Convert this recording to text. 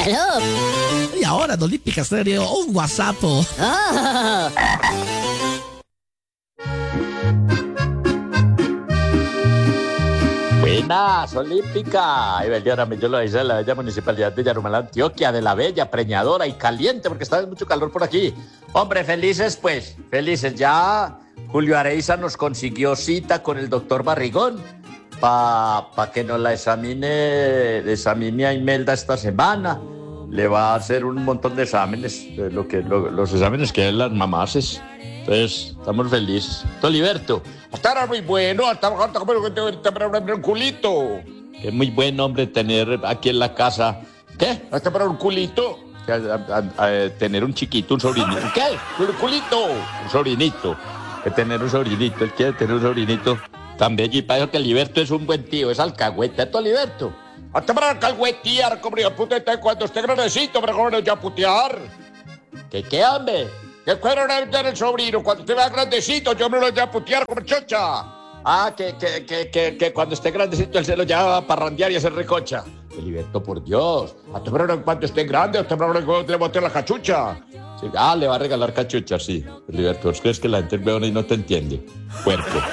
Aló. Y ahora en Olímpica Estéreo, un WhatsApp. Oh. Buenas, Olímpica. Ay, bendiciones, yo lo hice en la bella municipalidad de Yarumal, Antioquia, de la bella, preñadora y caliente, porque está mucho calor por aquí. Hombre, felices pues, felices. Ya Julio Areiza nos consiguió cita con el doctor Barrigón para que nos la examine a Imelda esta semana. Le va a hacer un montón de exámenes, los exámenes que las mamás. Entonces, estamos felices. Toliberto. Hasta era muy bueno, hasta para un culito. Es muy buen hombre tener aquí en la casa. ¿Qué? Hasta para un culito. Tener un chiquito, un sobrinito. ¿Qué? Un culito. Un sobrinito. Tener un sobrinito. Él quiere tener un sobrinito tan bello. Y para eso que Liberto es un buen tío. Es alcahueta. ¿Esto, Liberto? Hasta para alcahuetear, como yo putear cuando esté grandecito, pero como no ya putear. ¿Qué, hombre? Que fuera el sobrino, cuando esté más grandecito, yo me lo voy a putear como chocha. Ah, que cuando esté grandecito él se lo lleva a parrandear y a hacer recocha. Liberto, por Dios. Hasta pero cuando esté grande, hasta pero le boté la cachucha. Sí, le va a regalar cachuchas, sí. Liberto, es que la gente es buena y no te entiende. Puerco.